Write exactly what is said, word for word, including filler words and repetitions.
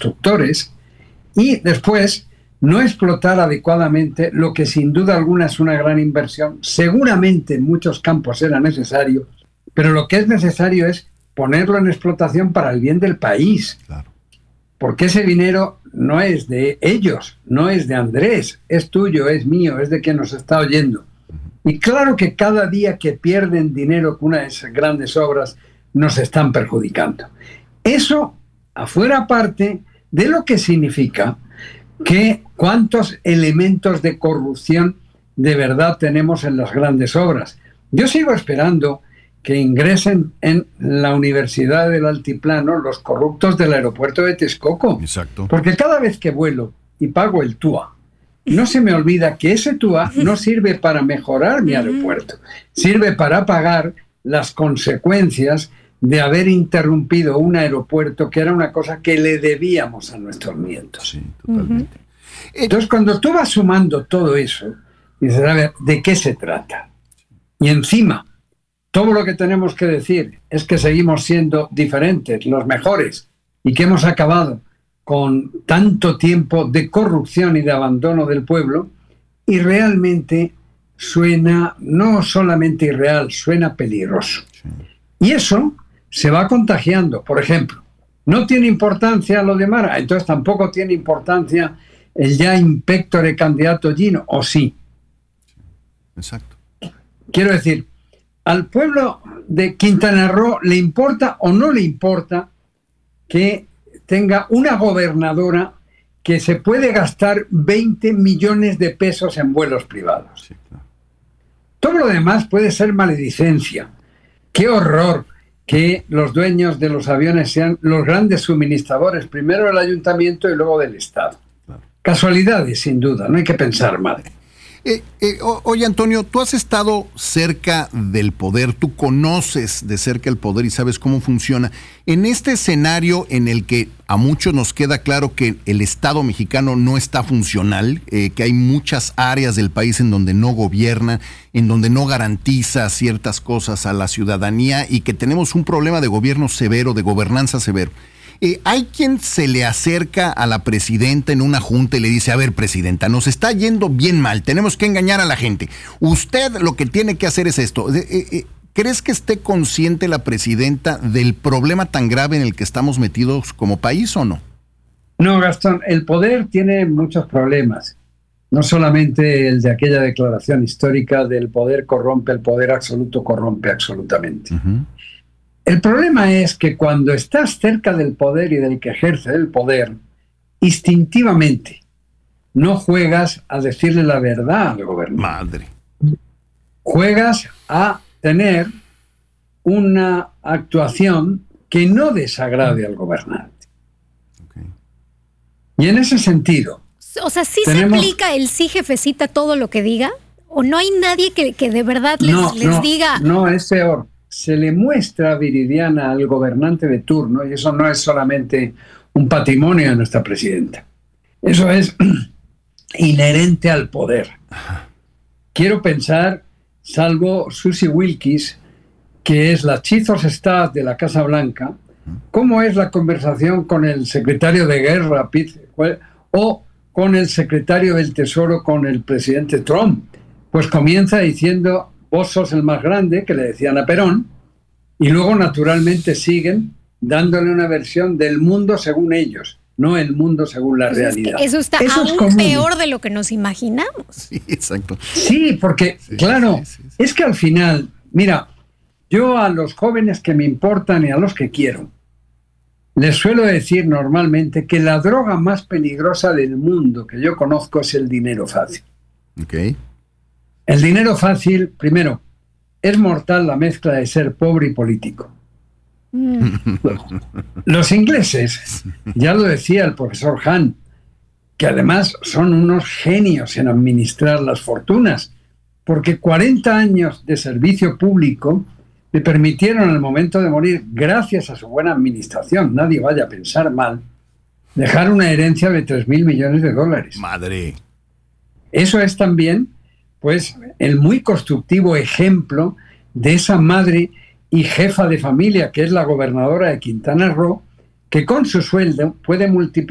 constructores, y después no explotar adecuadamente lo que sin duda alguna es una gran inversión. Seguramente en muchos campos era necesario, pero lo que es necesario es ponerlo en explotación para el bien del país. Claro. Porque ese dinero no es de ellos, no es de Andrés, es tuyo, es mío, es de quien nos está oyendo. Y claro que cada día que pierden dinero con una de esas grandes obras nos están perjudicando. Eso, afuera aparte de lo que significa que cuántos elementos de corrupción de verdad tenemos en las grandes obras. Yo sigo esperando que ingresen en la Universidad del Altiplano los corruptos del aeropuerto de Texcoco. Exacto. Porque cada vez que vuelo y pago el T U A, no se me olvida que ese T U A no sirve para mejorar mi aeropuerto, sirve para pagar las consecuencias de haber interrumpido un aeropuerto que era una cosa que le debíamos a nuestros nietos. Sí, totalmente. Uh-huh. Entonces, cuando tú vas sumando todo eso, dices, a ver, ¿de qué se trata? Y encima, todo lo que tenemos que decir es que seguimos siendo diferentes, los mejores, y que hemos acabado con tanto tiempo de corrupción y de abandono del pueblo, y realmente suena no solamente irreal, suena peligroso. Sí. Y eso se va contagiando. Por ejemplo, no tiene importancia lo de Mara, entonces tampoco tiene importancia el ya impectore candidato Gino, ¿o sí? Exacto. Quiero decir, al pueblo de Quintana Roo le importa o no le importa que tenga una gobernadora que se puede gastar veinte millones de pesos en vuelos privados. Sí, claro. Todo lo demás puede ser maledicencia. ¡Qué horror que los dueños de los aviones sean los grandes suministradores, primero del ayuntamiento y luego del Estado! Claro. Casualidades, sin duda, no hay que pensar mal. Eh, eh, oye, Antonio, tú has estado cerca del poder, tú conoces de cerca el poder y sabes cómo funciona. En este escenario en el que a muchos nos queda claro que el Estado mexicano no está funcional, eh, que hay muchas áreas del país en donde no gobierna, en donde no garantiza ciertas cosas a la ciudadanía y que tenemos un problema de gobierno severo, de gobernanza severo. Eh, hay quien se le acerca a la presidenta en una junta y le dice, a ver, presidenta, nos está yendo bien mal, tenemos que engañar a la gente. Usted lo que tiene que hacer es esto. Eh, eh, ¿Crees que esté consciente la presidenta del problema tan grave en el que estamos metidos como país o no? No, Gastón, el poder tiene muchos problemas. No solamente el de aquella declaración histórica del poder corrompe, el poder absoluto corrompe absolutamente. Uh-huh. El problema es que cuando estás cerca del poder y del que ejerce el poder, instintivamente no juegas a decirle la verdad al gobernante. Madre. Juegas a tener una actuación que no desagrade al gobernante. Okay. Y en ese sentido... O sea, ¿sí tenemos... se aplica el sí jefecita todo lo que diga? ¿O no hay nadie que, que de verdad les, no, les no, diga...? No, es peor. Se le muestra viridiana al gobernante de turno, y eso no es solamente un patrimonio de nuestra presidenta. Eso es inherente al poder. Quiero pensar, salvo Susie Wilkis, que es la Chief of Staff de la Casa Blanca, cómo es la conversación con el secretario de Guerra, Pete, o con el secretario del Tesoro, con el presidente Trump. Pues comienza diciendo... vos sos el más grande, que le decían a Perón, y luego naturalmente siguen dándole una versión del mundo según ellos, no el mundo según la pues realidad. Es que eso está eso aún es peor de lo que nos imaginamos. Sí, exacto. Sí, porque, sí, claro, sí, sí, sí. es que al final, mira, yo a los jóvenes que me importan y a los que quiero, les suelo decir normalmente que la droga más peligrosa del mundo que yo conozco es el dinero fácil. Ok. El dinero fácil, primero, es mortal la mezcla de ser pobre y político. Mm. Los ingleses, ya lo decía el profesor Hahn, que además son unos genios en administrar las fortunas, porque cuarenta años de servicio público le permitieron al momento de morir, gracias a su buena administración, nadie vaya a pensar mal, dejar una herencia de tres mil millones de dólares. Madre. Eso es también... pues el muy constructivo ejemplo de esa madre y jefa de familia que es la gobernadora de Quintana Roo, que con su sueldo puede multiplicar